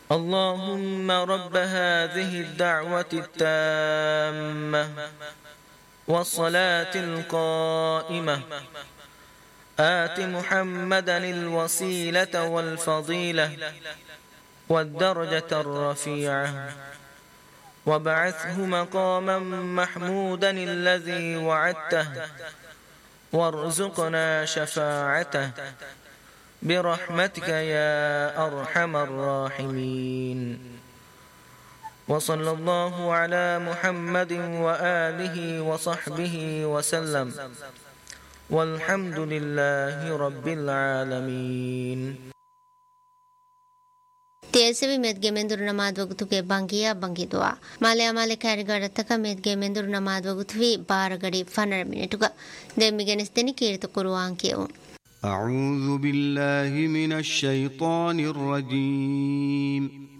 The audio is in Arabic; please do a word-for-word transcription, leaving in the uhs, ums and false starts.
اللهم رب هذه الدعوة التامة والصلاة القائمة آت محمدا الوسيلة والفضيلة والدرجة الرفيعة وابعثه مقاما محمودا الذي وعدته وارزقنا شفاعته برحمتك يا أرحم الراحمين. وصلى الله على محمد وآله وصحبه وسلم والحمد لله رب العالمين. تيسوي مدگه مندور نماز وقتو کے بانگیا بانگی دعا مالیا مالے کارگار تک مدگه مندور نماز وقتوی بار گڑی فنر منٹوگا دمیگنستنی کیرت قرآن کیوں. أعوذ بالله من الشيطان الرجيم.